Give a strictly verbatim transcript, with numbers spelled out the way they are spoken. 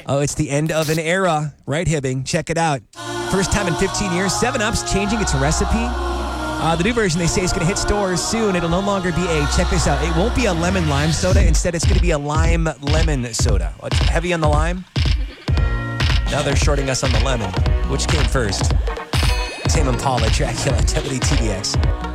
Oh, it's the end of an era, right, Hibbing? Check it out. First time in fifteen years, seven up's changing its recipe. Uh, the new version, they say, is going to hit stores soon. It'll no longer be a, check this out, it won't be a lemon lime soda. Instead, it's going to be a lime lemon soda. What's heavy on the lime? Now they're shorting us on the lemon. Which came first? Tame Impala, Dracula, W T B X.